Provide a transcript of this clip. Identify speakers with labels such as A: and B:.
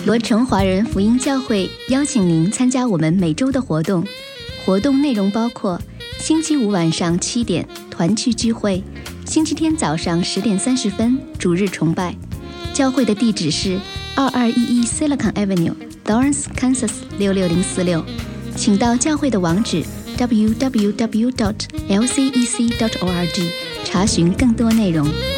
A: 罗城华人福音教会邀请您参加我们每周的活动。活动内容包括星期五晚上7点团契聚会，星期天早上10点30分主日崇拜。教会的地址是2211 Silicon Avenue Lawrence Kansas 66046，请到教会的网址 www.lcec.org 查询更多内容。